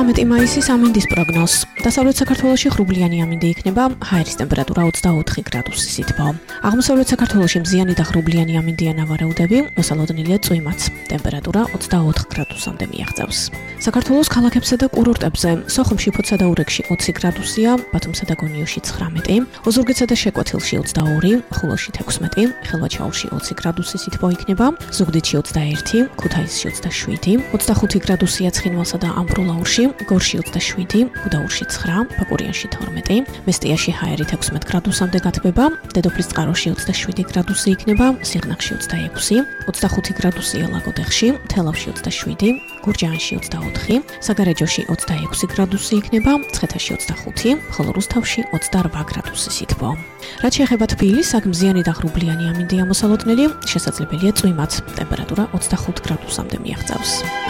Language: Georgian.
13 მაისის ამინდის პროგნოზ. დასავლეთ საქართველოში ღრუბლიანი ამინდი იქნება, ჰაერის ტემპერატურა 24 გრადუსი სითბო. აღმოსავლეთ საქართველოში მზიანი და ღრუბლიანი ამინდია ნავარაუდები, მოსალოდნელია წვიმაც. ტემპერატურა 24 გრადუსამდე მიაღწევს. საქართველოს ქალაქებსა და კურორტებზე, სოხუმში, ფოთსა და ურეკში 20 გრადუსია, ბათუმსა და გონიოში 19, ოზურგეთსა და შეკვეთილში 22, ხულოში 16, ხელვაჩაურში 20 გრადუსი სითბო იქნება, ზუგდიდში 21, ქუთაისში 27, 25 გრადუსია ცხინვალსა და ამბროლაურში, გორში 27, გუდაურში 9, ფაკურიანში 12, მესტიაში ჰაერით 16 გრადუსამდე გათბება, დედოფლის წყაროში 27 გრადუსი იქნება, სიღნაღში 26, 25 გრადუსია ლაგოდეხში, თელავში 27, გურჯაანში 24, საგარეჯოში 26 გრადუსი იქნება, მცხეთაში 25, ხოლო რუსთავში 28 გრადუსი სითბო. რაც შეეხება თბილისს, აქ მზიანი და ღრუბლიანი ამინდია მოსალოდნელი, შესაძლებელია წვიმაც, ტემპერატურა 25 გრადუსამდე მიაღწევს.